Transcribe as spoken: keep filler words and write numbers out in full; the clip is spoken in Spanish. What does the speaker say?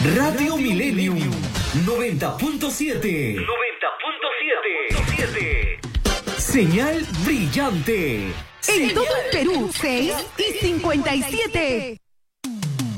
Radio Millennium noventa punto siete. noventa punto siete. Señal brillante. En todo el Perú, seis y cincuenta y siete.